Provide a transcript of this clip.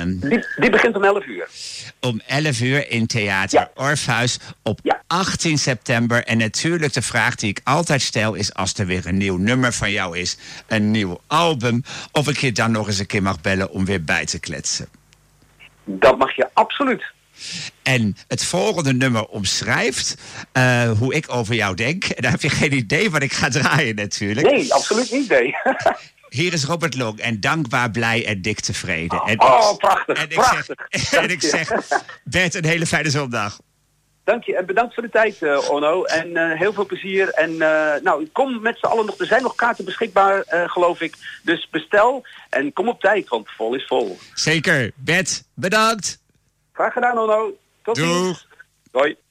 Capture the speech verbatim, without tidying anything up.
Um, die, die begint om elf uur. Om elf uur in Theater Ja. Orpheus op Ja. achttien september. En natuurlijk de vraag die ik altijd stel is, als er weer een nieuw nummer van jou is, een nieuw album, of ik je dan nog eens een keer mag bellen om weer bij te kletsen. Dat mag je absoluut. En het volgende nummer omschrijft uh, hoe ik over jou denk. En dan heb je geen idee wat ik ga draaien natuurlijk. Nee, absoluut niet, nee. Hier is Robert Long en dankbaar, blij en dik tevreden. En oh, ik, prachtig, en ik prachtig. Zeg, en ik zeg, Bert, een hele fijne zondag. Dank je en bedankt voor de tijd, uh, Onno. En uh, heel veel plezier. En uh, nou, kom met z'n allen nog. Er zijn nog kaarten beschikbaar, uh, geloof ik. Dus bestel en kom op tijd, want vol is vol. Zeker. Bert, bedankt. Graag gedaan, Onno. Tot ziens. Doeg. Hoi.